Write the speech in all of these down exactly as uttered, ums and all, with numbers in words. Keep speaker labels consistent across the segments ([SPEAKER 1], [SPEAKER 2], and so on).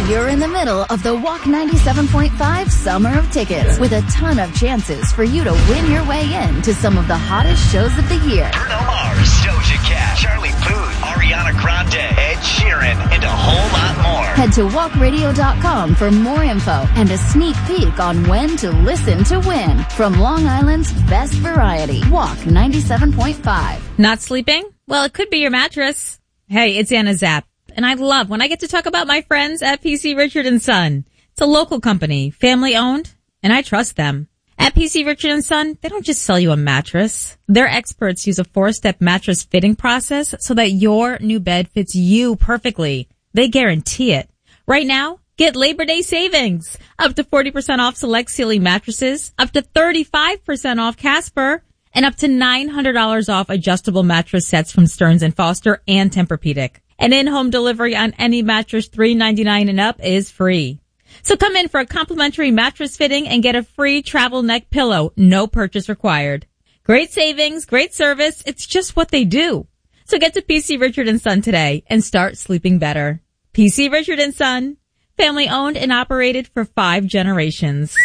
[SPEAKER 1] You're in the middle of the Walk ninety-seven point five Summer of Tickets with a ton of chances for you to win your way in to some of the hottest shows of the year.
[SPEAKER 2] Bruno Mars, Doja Cat, Charlie Puth, Ariana Grande, Ed Sheeran, and a whole lot more.
[SPEAKER 1] Head to walk radio dot com for more info and a sneak peek on when to listen to win from Long Island's best variety. Walk ninety-seven point five.
[SPEAKER 3] Not sleeping? Well, it could be your mattress. Hey, it's Anna Zapp, and I love when I get to talk about my friends at P C Richard and Son. It's a local company, family owned, and I trust them. At P C Richard and Son, they don't just sell you a mattress. Their experts use a four-step mattress fitting process so that your new bed fits you perfectly. They guarantee it. Right now, get Labor Day savings. Up to forty percent off select Sealy mattresses, up to thirty-five percent off Casper, and up to nine hundred dollars off adjustable mattress sets from Stearns and Foster and Tempur-Pedic. And in-home delivery on any mattress three ninety-nine and up is free. So come in for a complimentary mattress fitting and get a free travel neck pillow. No purchase required. Great savings, great service. It's just what they do. So get to P C Richard and Son today and start sleeping better. P C Richard and Son, family owned and operated for five generations.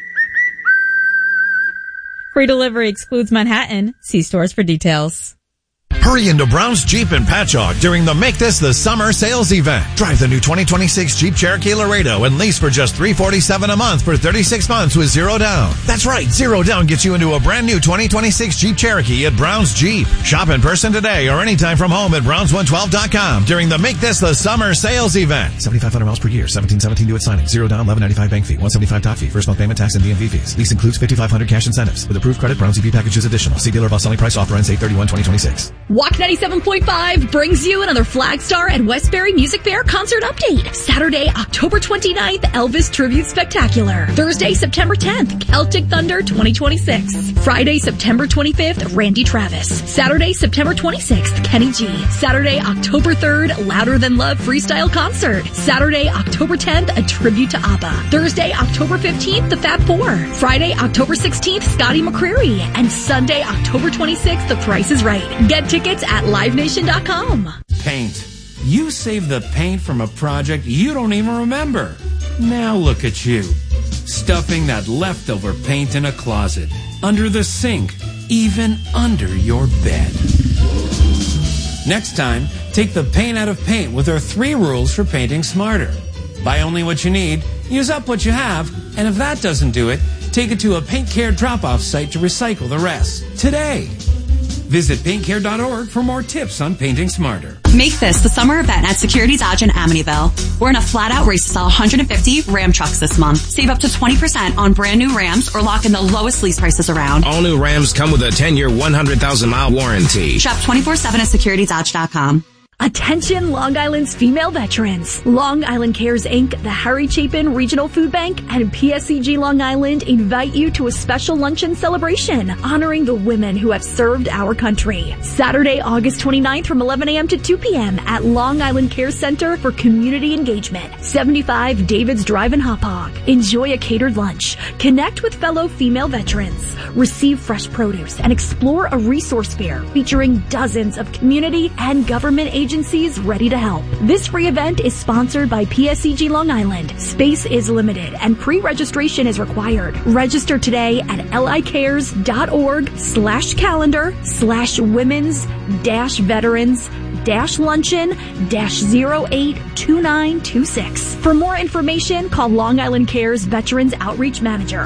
[SPEAKER 3] Free delivery excludes Manhattan. See stores for details.
[SPEAKER 4] Hurry into Brown's Jeep in Patchogue during the Make This the Summer sales event. Drive the new twenty twenty-six Jeep Cherokee Laredo and lease for just three hundred forty-seven dollars a month for thirty-six months with zero down. That's right, zero down gets you into a brand new twenty twenty-six Jeep Cherokee at Brown's Jeep. Shop in person today or anytime from home at browns one twelve dot com during the Make This the Summer sales event. seventy-five hundred miles per year, seventeen seventeen due at signing, zero down, eleven ninety-five bank fee, one seventy-five doc fee, first month payment tax and D M V fees. Lease includes fifty-five hundred cash incentives. With approved credit, Brown's E P packages additional. See dealer about selling price, offer ends eight thirty-one twenty twenty-six.
[SPEAKER 5] Walk ninety-seven point five brings you another Flagstar and Westbury Music Fair concert update. Saturday, October twenty-ninth, Elvis Tribute Spectacular. Thursday, September tenth, Celtic Thunder twenty twenty-six. Friday, September twenty-fifth, Randy Travis. Saturday, September twenty-sixth, Kenny G. Saturday, October third, Louder Than Love Freestyle Concert. Saturday, October tenth, a tribute to ABBA. Thursday, October fifteenth, the Fab Four. Friday, October sixteenth, Scotty McCreery. And Sunday, October twenty-sixth, The Price is Right. Get tickets at live nation dot com.
[SPEAKER 6] Paint. You saved the paint from a project you don't even remember. Now look at you. Stuffing that leftover paint in a closet, under the sink, even under your bed. Next time, take the paint out of paint with our three rules for painting smarter. Buy only what you need, use up what you have, and if that doesn't do it, take it to a Paint Care drop-off site to recycle the rest. Today. Visit paint care dot org for more tips on painting smarter.
[SPEAKER 7] Make this the summer event at Security Dodge in Amityville. We're in a flat-out race to sell one hundred fifty Ram trucks this month. Save up to twenty percent on brand new Rams or lock in the lowest lease prices around.
[SPEAKER 8] All new Rams come with a ten-year, one hundred thousand mile warranty.
[SPEAKER 7] Shop twenty-four seven at security dodge dot com.
[SPEAKER 5] Attention Long Island's female veterans. Long Island Cares Incorporated, the Harry Chapin Regional Food Bank, and P S E G Long Island invite you to a special luncheon celebration honoring the women who have served our country. Saturday, August twenty-ninth from eleven a.m. to two p.m. at Long Island Care Center for Community Engagement, seventy-five David's Drive in Hauppauge. Enjoy a catered lunch, connect with fellow female veterans, receive fresh produce, and explore a resource fair featuring dozens of community and government agencies Agencies ready to help. This free event is sponsored by P S E G Long Island. Space is limited and pre-registration is required. Register today at licares.org slash calendar slash women's dash veterans dash luncheon dash zero eight two nine two six. For more information, call Long Island Cares Veterans Outreach Manager